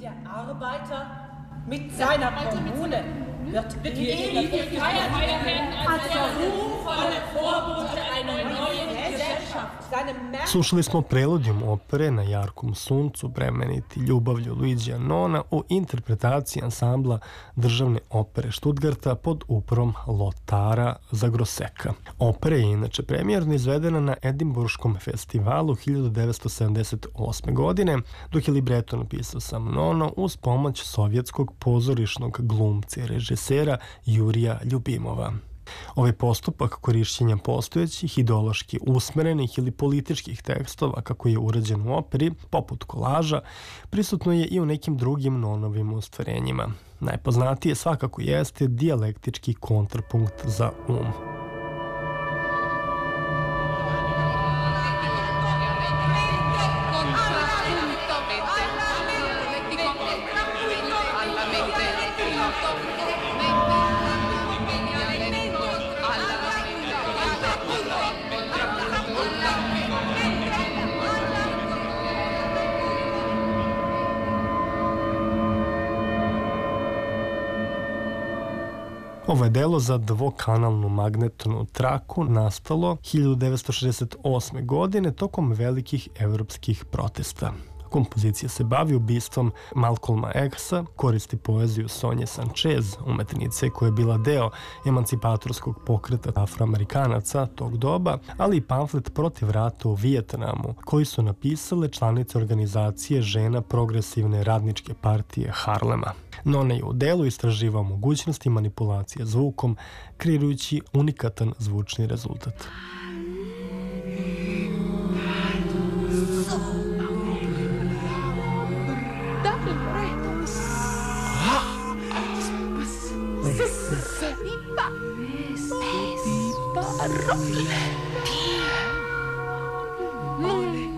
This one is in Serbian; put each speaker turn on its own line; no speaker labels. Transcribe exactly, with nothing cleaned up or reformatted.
Der Arbeiter mit seiner Kommune wird begehen. Die gefeiert werden als verruchvolle Vorbote einer neuen Gesellschaft.
Slušali smo preludijum opere Na jarkom suncu, bremeniti ljubavlju Luigija Nona u interpretaciji ansambla Državne opere Štutgarta pod upravom Lotara Zagroseka. Opera je inače premijerno izvedena na Edimburškom festivalu hiljadu devetsto sedamdeset osme. godine, dok je libreto napisao sam Nono uz pomoć sovjetskog pozorišnog glumca i režisera Jurija Ljubimova. Ovaj postupak korišćenja postojećih, ideološki usmerenih ili političkih tekstova, kako je urađen u operi, poput kolaža, prisutno je i u nekim drugim Nonovim ostvarenjima. Najpoznatije svakako jeste dijalektički kontrapunkt za um. Ovo je delo za dvokanalnu magnetnu traku nastalo hiljadu devetsto šezdeset osme. godine tokom velikih evropskih protesta. Kompozicija se bavi ubistvom Malcolma X-a, koristi poeziju Sonje Sanchez, umetnice koja je bila deo emancipatorskog pokreta afroamerikanaca tog doba, ali i pamflet protiv rata u Vijetnamu, koji su napisale članice organizacije žena Progresivne radničke partije Harlema. Nona je u delu istraživao mogućnosti manipulacije zvukom, kreirajući unikatan zvučni rezultat.
Parole. Mole.